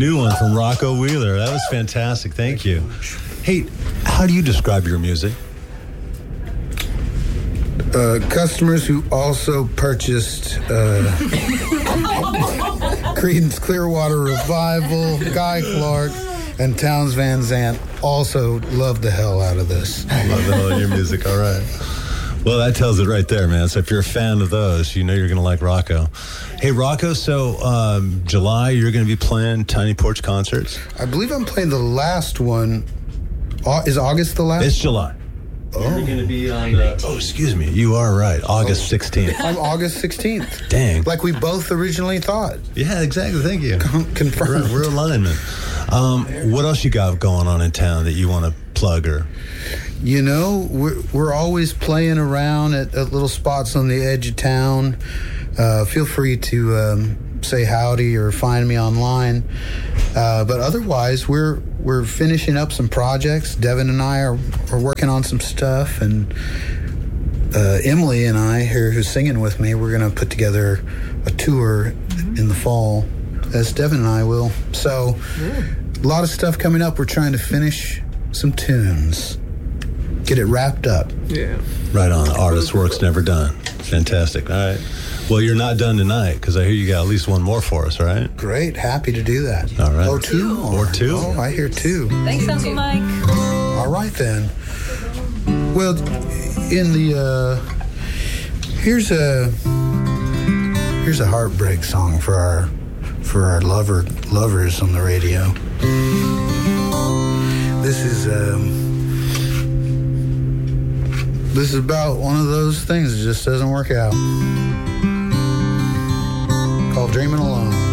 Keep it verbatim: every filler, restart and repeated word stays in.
new one from Rocco Wheeler. That was fantastic. Thank you. Hey, how do you describe your music? Uh, customers who also purchased uh, Creedence Clearwater Revival, Guy Clark, and Townes Van Zandt also love the hell out of this. I love the hell out of your music. All right. Well, that tells it right there, man. So if you're a fan of those, you know you're going to like Rocco. Hey, Rocco, so um, July, you're going to be playing Tiny Porch concerts? I believe I'm playing the last one. Au- Is August the last? It's July. Oh. You're going to be on the... Oh, excuse me. You are right. August sixteenth. I'm August sixteenth. Dang. Like we both originally thought. Yeah, exactly. Thank you. Con- confirmed. We're, we're alignment. Um, what else you got going on in town that you want to plug or... You know, we're, we're always playing around at, at little spots on the edge of town. Uh, feel free to um, say howdy or find me online. Uh, but otherwise, we're we're finishing up some projects. Devin and I are, are working on some stuff. And uh, Emily and I, here, who's singing with me, we're going to put together a tour in the fall, as Devin and I will. So a lot of stuff coming up. We're trying to finish some tunes. Get it wrapped up. Yeah. Right on. Artist work's never done. Fantastic. All right. Well, you're not done tonight because I hear you got at least one more for us, right? Great. Happy to do that. All right. Oh, two more. Or two. Oh, I hear two. Thanks, Uncle Mike. All right, then. Well, in the, uh, here's a, here's a heartbreak song for our, for our lover, lovers on the radio. This is, um, This is about one of those things that just doesn't work out. Called Dreaming Alone.